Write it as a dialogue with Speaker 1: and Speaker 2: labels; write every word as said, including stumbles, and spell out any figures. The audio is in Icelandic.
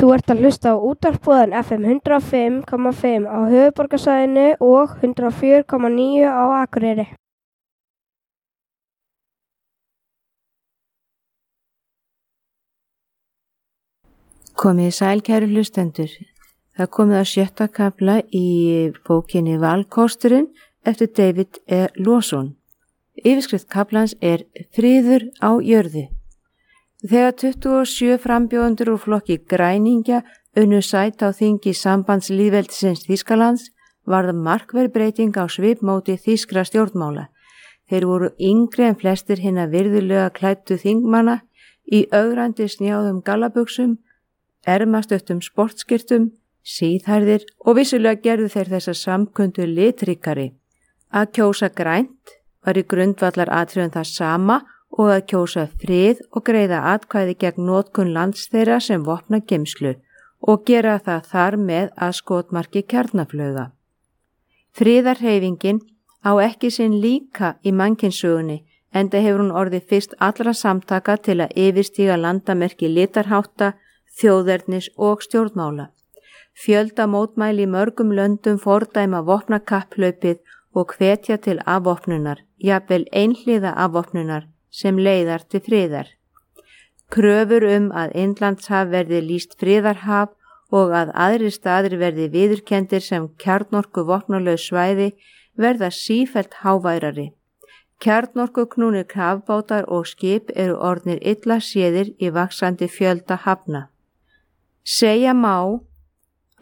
Speaker 1: Þú ert að hlusta á útvarpsbúðan F M hundrað og fimm komma fimm á höfuðborgarsvæðinu og hundrað og fjögur komma níu á Akureyri.
Speaker 2: Komið sæl kæru hlustendur. Það komið að sjötta kafla í bókinni Valkosturinn eftir David E. Lawson. Yfirskrift kaflans er Friður á jörðu. Þegar tuttugu og sjö frambjóðendur úr flokki græningja unnu sæti á þingi Sambandslýðveldisins Þýskalands varð markverð breyting á svipmóti þýskra stjórnmála. Þeir voru yngri en flestir hinna virðulega klæddu þingmanna í ögrandi snjáðum gallabuxum, ermastöttum sportskyrtum, síðhærðir og vissulega gerðu þeir þessa samkundu litríkari. Að kjósa grænt var í grundvallar atriðum það sama og að kjósa frið og greiða atkvæði gegn notkun lands þeirra sem vopna geymslu og gera það þar með að skotmarki kjarnaflauga. Friðarhreyfingin á ekki sinn líka í mannkynssögunni, enda hefur hún orðið fyrst allra samtaka til að yfirstíga landamerki litarhátta, þjóðernis og stjórnmála. Fjölda mótmæli í mörgum löndum fordæma vopnakapplaupið og hvetja til afvopnunar, jafnvel einhliða afvopnunar sem leiðar til friðar. Kröfur um að Indlandshaf verði lýst friðarhaf og að aðrir staðir verði viðurkenndir sem kjarnorku vopnalaus svæði verða sífellt háværari. Kjarnorkuknúnir kafbátar og skip eru orðnir illa séðir í vaxandi fjölda hafna. Segja má